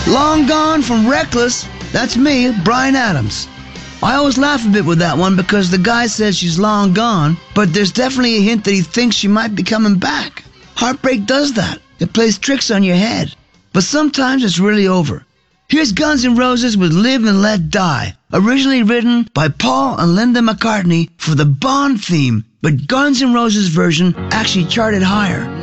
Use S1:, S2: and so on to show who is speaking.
S1: Long Gone from Reckless. That's me, Bryan Adams. I always laugh a bit with that one because the guy says she's long gone, but there's definitely a hint that he thinks she might be coming back. Heartbreak does that. It plays tricks on your head. But sometimes it's really over. Here's Guns N' Roses with Live and Let Die, originally written by Paul and Linda McCartney for the Bond theme, but Guns N' Roses version actually charted higher.